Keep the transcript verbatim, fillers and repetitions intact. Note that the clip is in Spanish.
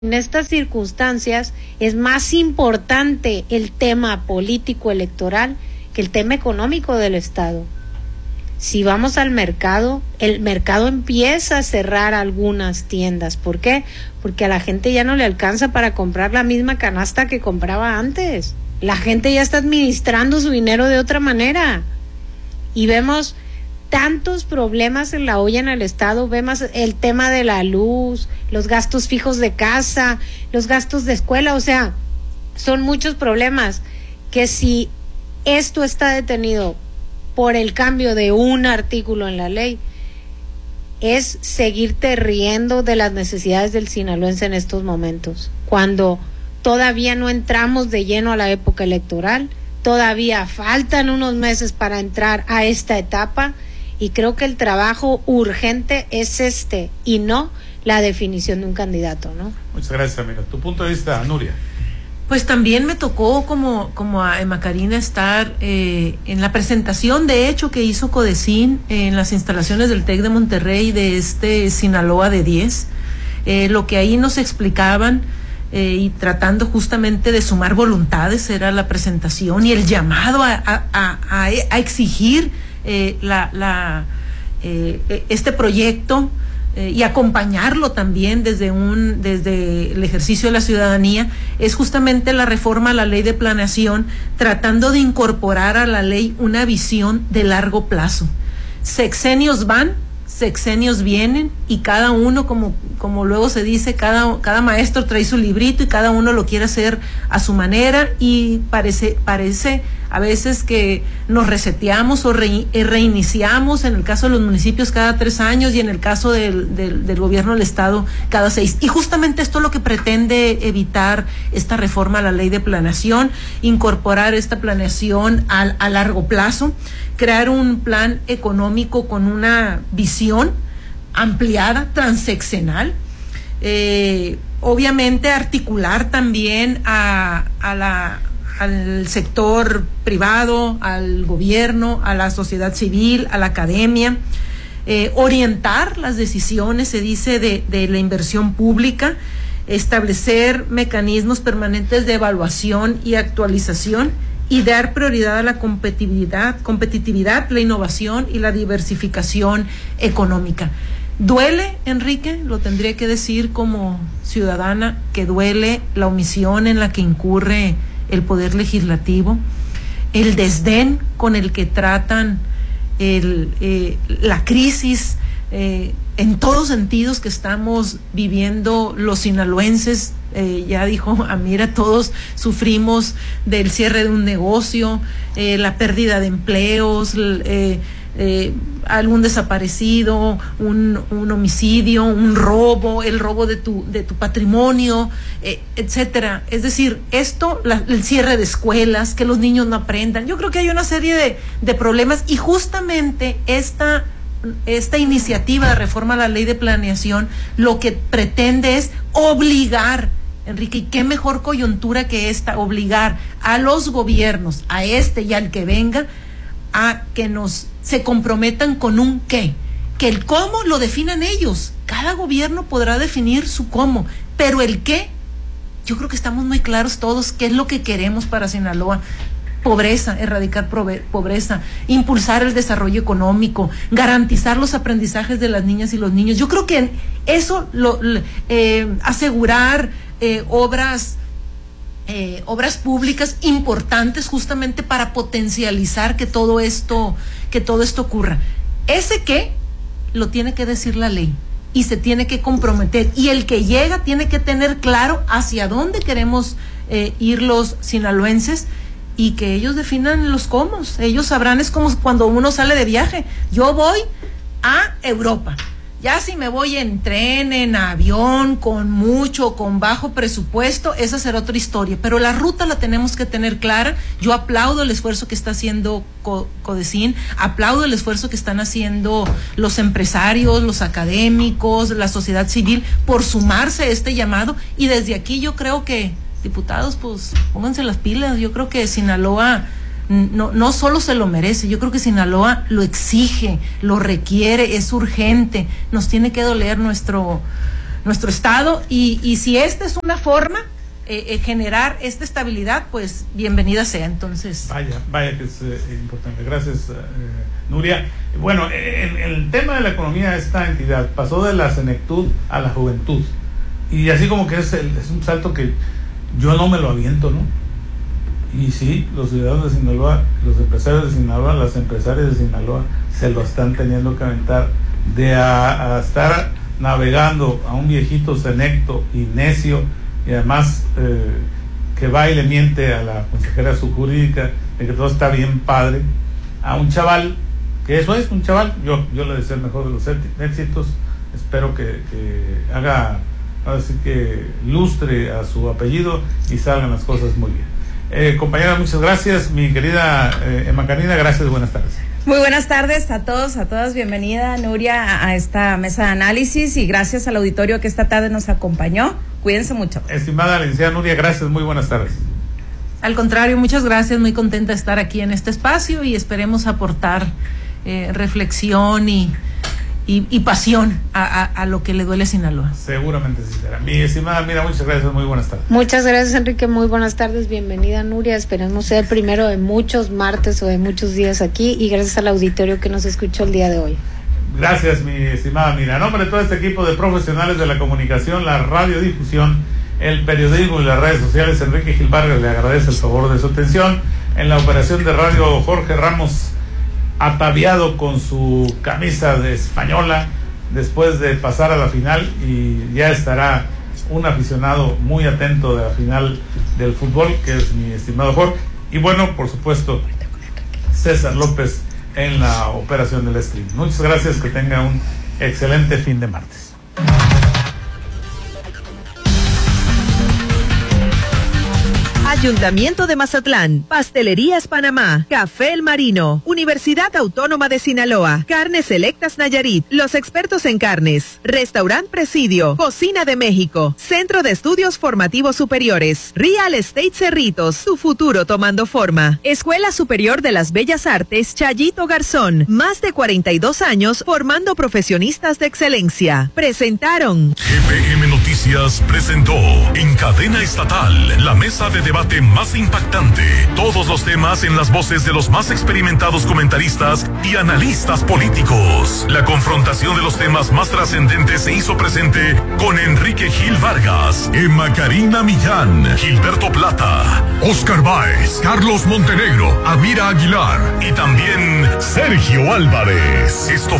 En estas circunstancias es más importante el tema político electoral que el tema económico del Estado. Si vamos al mercado, el mercado empieza a cerrar algunas tiendas. ¿Por qué? Porque a la gente ya no le alcanza para comprar la misma canasta que compraba antes. La gente ya está administrando su dinero de otra manera. Y vemos tantos problemas en la olla en el Estado. Vemos el tema de la luz, los gastos fijos de casa, los gastos de escuela. O sea, son muchos problemas que si esto está detenido por el cambio de un artículo en la ley, es seguirte riendo de las necesidades del sinaloense en estos momentos, cuando todavía no entramos de lleno a la época electoral, todavía faltan unos meses para entrar a esta etapa, y creo que el trabajo urgente es este, y no la definición de un candidato, ¿no? Muchas gracias, amiga. Tu punto de vista, Nuria. Pues también me tocó como, como a Emma Karina estar eh, en la presentación, de hecho, que hizo Codecín en las instalaciones del TEC de Monterrey de este Sinaloa de diez. Eh, lo que ahí nos explicaban eh, y tratando justamente de sumar voluntades era la presentación y el llamado a, a, a, a, a exigir eh, la, la, eh, este proyecto. Eh, y acompañarlo también desde un desde el ejercicio de la ciudadanía, es justamente la reforma a la ley de planeación, tratando de incorporar a la ley una visión de largo plazo. Sexenios van, sexenios vienen, y cada uno, como, como luego se dice, cada, cada maestro trae su librito y cada uno lo quiere hacer a su manera, y parece, parece a veces que nos reseteamos o re, reiniciamos, en el caso de los municipios cada tres años y en el caso del, del, del gobierno del Estado cada seis. Y justamente esto es lo que pretende evitar esta reforma a la ley de planeación, incorporar esta planeación a, a largo plazo, crear un plan económico con una visión ampliada, transeccional, eh, obviamente articular también a, a la al sector privado, al gobierno, a la sociedad civil, a la academia, eh, orientar las decisiones, se dice, de, de la inversión pública, establecer mecanismos permanentes de evaluación y actualización, y dar prioridad a la competitividad, competitividad, la innovación y la diversificación económica. Duele, Enrique, lo tendría que decir como ciudadana, que duele la omisión en la que incurre el Poder Legislativo, el desdén con el que tratan el, eh, la crisis eh, en todos sentidos que estamos viviendo los sinaloenses. Eh, ya dijo Amira, todos sufrimos del cierre de un negocio, eh, la pérdida de empleos, eh, eh, algún desaparecido, un, un homicidio, un robo, el robo de tu, de tu patrimonio, eh, etcétera. Es decir, esto, la, el cierre de escuelas, que los niños no aprendan. Yo creo que hay una serie de, de problemas, y justamente esta, esta iniciativa de reforma a la ley de planeación lo que pretende es obligar, Enrique, y qué mejor coyuntura que esta, obligar a los gobiernos, a este y al que venga, a que nos se comprometan con un qué, que el cómo lo definan ellos. Cada gobierno podrá definir su cómo, pero el qué, yo creo que estamos muy claros todos qué es lo que queremos para Sinaloa. Pobreza, erradicar pobreza, impulsar el desarrollo económico, garantizar los aprendizajes de las niñas y los niños. Yo creo que eso, lo, eh, asegurar eh, obras Eh, obras públicas importantes justamente para potencializar que todo esto, que todo esto ocurra. Ese qué lo tiene que decir la ley y se tiene que comprometer, y el que llega tiene que tener claro hacia dónde queremos eh, ir los sinaloenses, y que ellos definan los cómo. Ellos sabrán, es como cuando uno sale de viaje. Yo voy a Europa. Ya si me voy en tren, en avión, con mucho, con bajo presupuesto, esa será otra historia. Pero la ruta la tenemos que tener clara. Yo aplaudo el esfuerzo que está haciendo Codecín, aplaudo el esfuerzo que están haciendo los empresarios, los académicos, la sociedad civil, por sumarse a este llamado. Y desde aquí yo creo que, diputados, pues pónganse las pilas. Yo creo que Sinaloa no, no solo se lo merece, yo creo que Sinaloa lo exige, lo requiere, es urgente, nos tiene que doler nuestro, nuestro estado, y, y si esta es una forma eh, eh, generar esta estabilidad, pues bienvenida sea. Entonces vaya, vaya que es eh, importante. Gracias, eh, Nuria. Bueno, en, en el tema de la economía, esta entidad pasó de la senectud a la juventud, y así como que es, el, es un salto que yo no me lo aviento, ¿no? Y sí, los ciudadanos de Sinaloa, los empresarios de Sinaloa, las empresarias de Sinaloa se lo están teniendo que aventar, de a, a estar navegando a un viejito senecto y necio, y además eh, que va y le miente a la consejera su jurídica de que todo está bien padre, a un chaval, que eso es un chaval, yo, yo le deseo el mejor de los éxitos, espero que, que haga, así que lustre a su apellido y salgan las cosas muy bien. Eh, compañera, muchas gracias. Mi querida eh, Emma Karina, gracias, buenas tardes. Muy buenas tardes a todos, a todas. Bienvenida, Nuria, a, a esta mesa de análisis, y gracias al auditorio que esta tarde nos acompañó. Cuídense mucho. Estimada licenciada Nuria, gracias, muy buenas tardes. al contrario, muchas gracias, muy contenta de estar aquí en este espacio y esperemos aportar eh, reflexión y Y, y pasión a, a, a lo que le duele a Sinaloa. Seguramente sí será. Mi estimada Mira, muchas gracias, muy buenas tardes. Muchas gracias, Enrique, muy buenas tardes, bienvenida, Nuria, esperemos ser el primero de muchos martes o de muchos días aquí, y gracias al auditorio que nos escuchó el día de hoy. Gracias, mi estimada Mira. En nombre de todo este equipo de profesionales de la comunicación, la radiodifusión, el periodismo y las redes sociales, Enrique Gil Vargas le agradece el favor de su atención. En la operación de radio, Jorge Ramos, ataviado con su camisa de española después de pasar a la final, y ya estará un aficionado muy atento de la final del fútbol, que es mi estimado Jorge, y bueno, por supuesto, César López en la operación del stream. Muchas gracias, que tenga un excelente fin de martes. Ayuntamiento de Mazatlán, Pastelerías Panamá, Café El Marino, Universidad Autónoma de Sinaloa, Carnes Selectas Nayarit, los expertos en carnes, Restaurant Presidio, Cocina de México, Centro de Estudios Formativos Superiores, Real Estate Cerritos, su futuro tomando forma, Escuela Superior de las Bellas Artes Chayito Garzón, más de cuarenta y dos años formando profesionistas de excelencia. Presentaron G P M Noticias presentó en cadena estatal la mesa de debate más impactante. Todos los temas en las voces de los más experimentados comentaristas y analistas políticos. La confrontación de los temas más trascendentes se hizo presente con Enrique Gil Vargas, Emma Karina Millán, Gilberto Plata, Oscar Báez, Carlos Montenegro, Amira Aguilar y también Sergio Álvarez. Esto